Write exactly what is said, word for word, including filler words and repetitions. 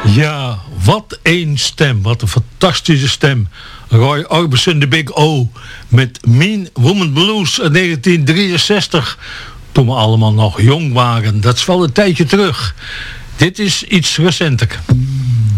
Ja, wat een stem. Wat een fantastische stem. Roy Orbison, de Big O. Met Mean Woman Blues uit negentien drieënzestig. Toen we allemaal nog jong waren. Dat is wel een tijdje terug. Dit is iets recenter.